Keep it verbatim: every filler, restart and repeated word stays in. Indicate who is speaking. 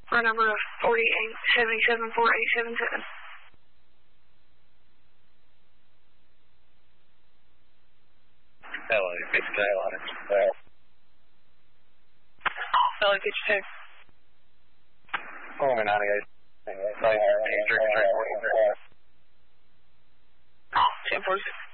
Speaker 1: for a number of forty-eight seventy-seven four eight seven seven.
Speaker 2: Hello, pitch tail on it. Well.
Speaker 1: Hello, pitch two.
Speaker 2: Oh, ninety-eight.
Speaker 1: ten forty-six.